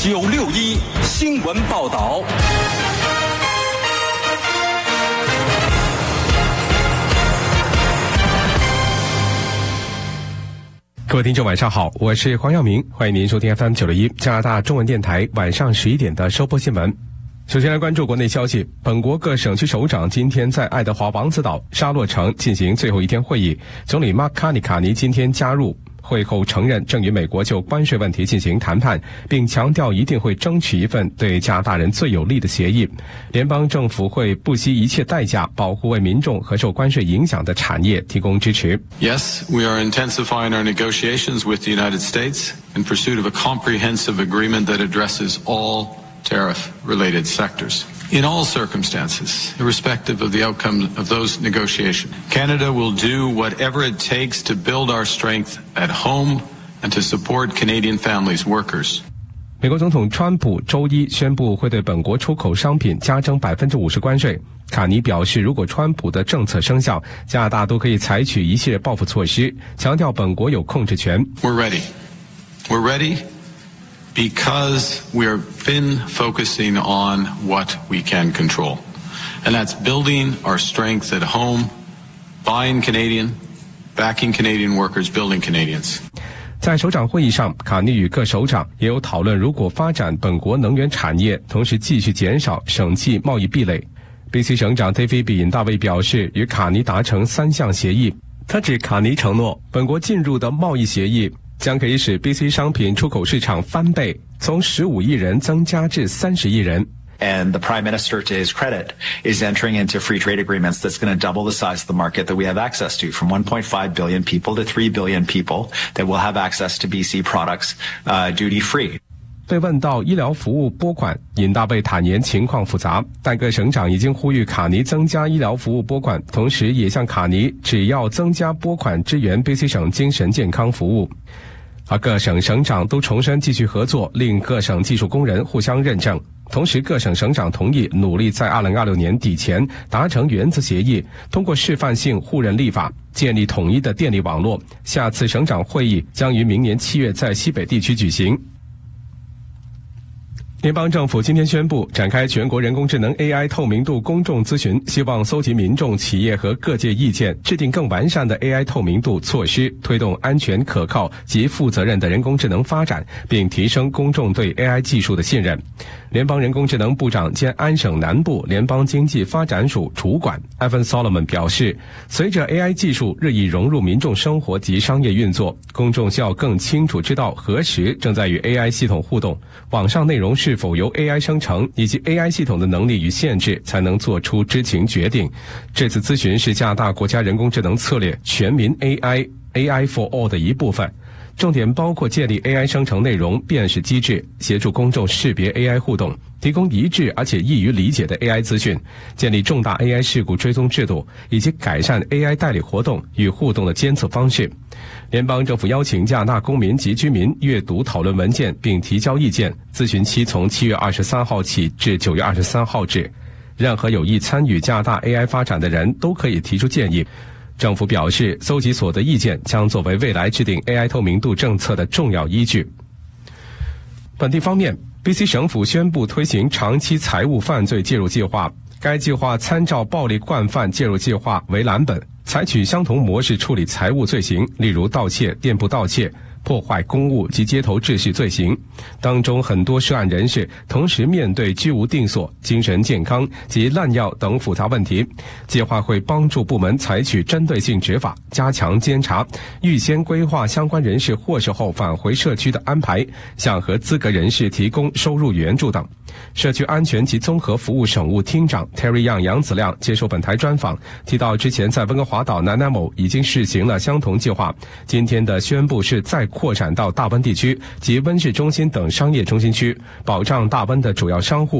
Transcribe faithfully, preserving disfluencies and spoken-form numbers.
九六一新闻报道。 各位听众晚上好，我是黄耀明，欢迎您收听 F M 九六一加拿大中文电台晚上十一点的收播新闻。首先来关注国内消息，本国各省区首长今天在爱德华王子岛、沙洛城进行最后一天会议，总理马卡尼卡尼今天加入会后承认正与美国就关税问题进行谈判，并强调一定会争取一份对加拿大人最有利的协议。联邦政府会不惜一切代价保护为民众和受关税影响的产业提供支持。 Yes, we are intensifying our negotiations with the United States in pursuit of a comprehensive agreement that addresses all tariff-related sectors. In all circumstances, irrespective of the outcome of those negotiations, Canada will do whatever it takes to build our strength at home and to support Canadian families, workers. 美国总统川普周一宣布会对本国出口商品加征百分之五十关税。卡尼表示，如果川普的政策生效，加拿大都可以采取一系列报复措施，强调本国有控制权。 We're ready. We're ready.Because we've been focusing on what we can control. And that's building our strength at home, buying Canadian, backing Canadian workers, building Canadians. 在首长会议上，卡尼与各首长也有讨论如果发展本国能源产业，同时继续减少省际贸易壁垒。B C 省长 David 比尹大卫表示，与卡尼达成三项协议。他指卡尼承诺，本国进入的贸易协议将可以使 B C 商品出口市场翻倍，从十五亿人增加至三十亿人。 And the Prime Minister, to his credit, is entering into free trade agreements that's going to double the size of the market that we have access to, from one point five billion people to three billion people that will have access to B C products, uh, duty-free. 被问到医疗服务拨款，尹大卫坦言情况复杂，但各省长已经呼吁卡尼增加医疗服务拨款，同时也向卡尼只要增加拨款支援 B C 省精神健康服务。而各省省长都重申继续合作，令各省技术工人互相认证。同时，各省省长同意努力在二零二六年底前达成原则协议，通过示范性互认立法，建立统一的电力网络。下次省长会议将于明年七月在西北地区举行。联邦政府今天宣布展开全国人工智能 A I 透明度公众咨询，希望搜集民众、企业和各界意见，制定更完善的 A I 透明度措施，推动安全、可靠及负责任的人工智能发展，并提升公众对 A I 技术的信任。联邦人工智能部长兼安省南部联邦经济发展署主管 Evan Solomon 表示，随着 A I 技术日益融入民众生活及商业运作，公众需要更清楚知道何时正在与 A I 系统互动，网上内容是否由 A I 生成，以及 A I 系统的能力与限制，才能做出知情决定。这次咨询是加拿大国家人工智能策略全民 A I A I for All 的一部分，重点包括建立 A I 生成内容辨识机制，协助公众识别 A I 互动，提供一致而且易于理解的 A I 资讯，建立重大 A I 事故追踪制度，以及改善 A I 代理活动与互动的监测方式。联邦政府邀请加拿大公民及居民阅读讨论文件并提交意见，咨询期从七月二十三号起至九月二十三号止。任何有意参与加拿大 A I 发展的人都可以提出建议。政府表示，搜集所得意见将作为未来制定 A I 透明度政策的重要依据。本地方面， B C 省府宣布推行长期财务犯罪介入计划，该计划参照暴力惯犯介入计划为蓝本，采取相同模式处理财务罪行，例如盗窃、店铺盗窃、破坏公物及街头秩序罪行。当中很多涉案人士同时面对居无定所、精神健康及滥药等复杂问题。计划会帮助部门采取针对性执法，加强监察，预先规划相关人士获释后返回社区的安排，向合资格人士提供收入援助等。社区安全及综合服务省务厅长 Terry Young 杨子亮接受本台专访，提到之前在温哥华岛南南某已经试行了相同计划，今天的宣布是再扩展到大温地区及温市中心等商业中心区，保障大温的主要商户